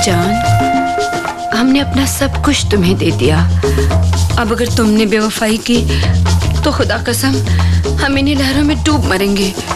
जान, हमने अपना सब कुछ तुम्हें दे दिया। अब अगर तुमने बेवफाई की तो खुदा कसम हम इन्हीं लहरों में डूब मरेंगे।